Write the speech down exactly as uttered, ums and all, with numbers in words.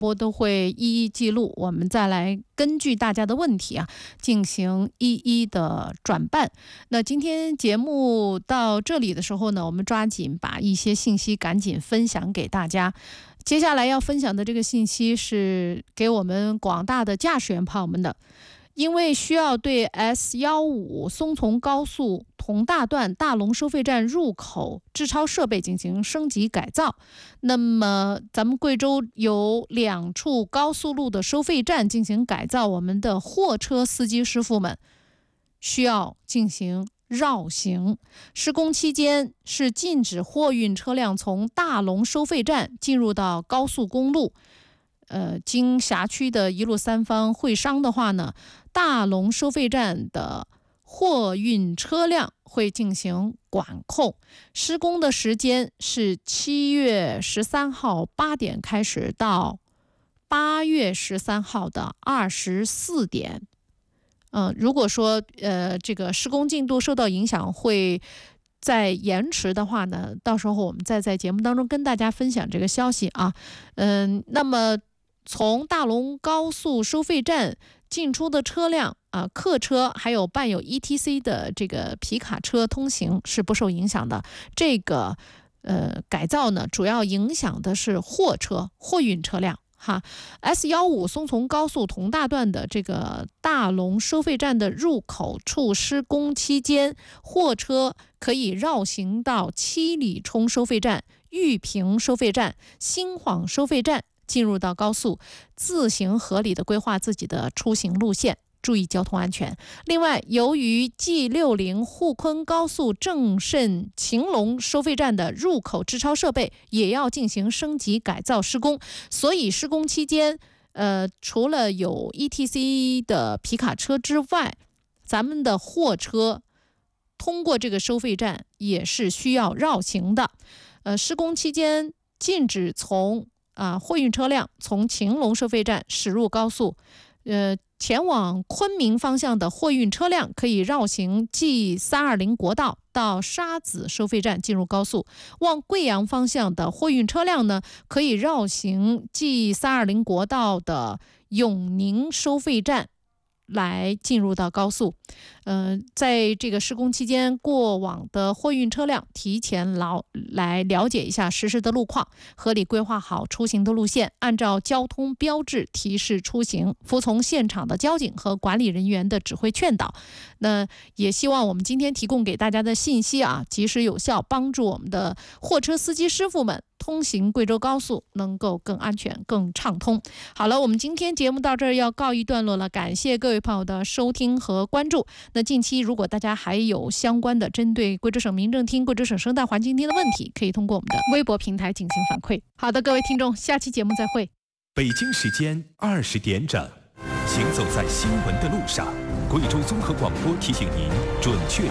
播都会一一记录，我们再来根据大家的问题啊，进行一一的转办。那今天节目到这里的时候呢，我们抓紧把一些信息赶紧分享给大家。接下来要分享的这个信息是给我们广大的驾驶员朋友们的，因为需要对 S 十五 松从高速同大段大龙收费站入口制超设备进行升级改造，那么咱们贵州有两处高速路的收费站进行改造，我们的货车司机师傅们需要进行绕行。施工期间是禁止货运车辆从大龙收费站进入到高速公路。呃，经辖区的一路三方会商的话呢，大龙收费站的货运车辆会进行管控。施工的时间是七月十三号八点开始到八月十三号的二十四点。嗯、呃，如果说呃这个施工进度受到影响，会在延迟的话呢，到时候我们再在节目当中跟大家分享这个消息啊。嗯，那么从大龙高速收费站进出的车辆啊，客车还有伴有 E T C 的这个皮卡车通行是不受影响的。这个呃改造呢，主要影响的是货车、货运车辆。哈 ，S 十五 松从高速同大段的这个大龙收费站的入口处施工期间，货车可以绕行到七里冲收费站、玉屏收费站、新晃收费站，进入到高速，自行合理的规划自己的出行路线，注意交通安全。另外，由于 G 六十 沪昆高速正慎晴隆收费站的入口制超设备也要进行升级改造施工，所以施工期间，呃，除了有 E T C 的皮卡车之外，咱们的货车通过这个收费站也是需要绕行的。呃，施工期间禁止从啊，货运车辆从晴隆收费站驶入高速，呃，前往昆明方向的货运车辆可以绕行 G 三二零国道到沙子收费站进入高速，往贵阳方向的货运车辆呢，可以绕行 G 三二零国道的永宁收费站来进入到高速。呃，在这个施工期间，过往的货运车辆提前劳来了解一下实时的路况，合理规划好出行的路线，按照交通标志提示出行，服从现场的交警和管理人员的指挥劝导。那也希望我们今天提供给大家的信息啊，及时有效，帮助我们的货车司机师傅们通行贵州高速能够更安全、更畅通。好了，我们今天节目到这儿要告一段落了，感谢各位朋友的收听和关注。那近期如果大家还有相关的针对贵州省民政厅、贵州省生态环境厅的问题，可以通过我们的微博平台进行反馈。好的，各位听众，下期节目再会。 北京时间二十点整，行走在新闻的路上，贵州综合广播提醒您准确